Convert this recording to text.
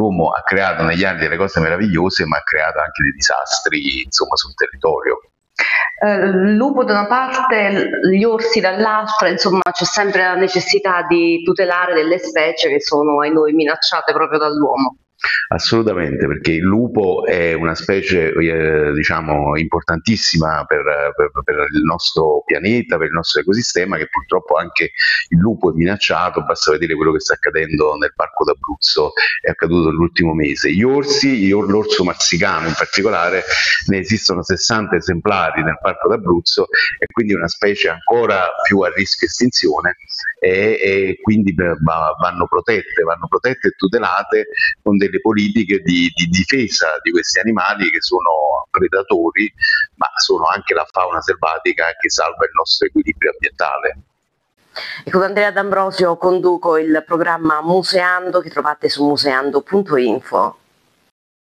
l'uomo ha creato negli anni delle cose meravigliose, ma ha creato anche dei disastri, insomma, sul territorio. Il lupo da una parte, gli orsi dall'altra, insomma c'è sempre la necessità di tutelare delle specie che sono ai noi minacciate proprio dall'uomo. Assolutamente, perché il lupo è una specie diciamo importantissima per il nostro pianeta, per il nostro ecosistema, che purtroppo anche il lupo è minacciato. Basta vedere quello che sta accadendo nel Parco d'Abruzzo, è accaduto l'ultimo mese. Gli orsi, l'orso marsicano in particolare, ne esistono 60 esemplari nel Parco d'Abruzzo, e quindi è una specie ancora più a rischio estinzione, e quindi vanno protette e tutelate con delle politiche di difesa di questi animali, che sono predatori, ma sono anche la fauna selvatica che salva il nostro equilibrio ambientale. E con Andrea D'Ambrosio conduco il programma Museando, che trovate su museando.info.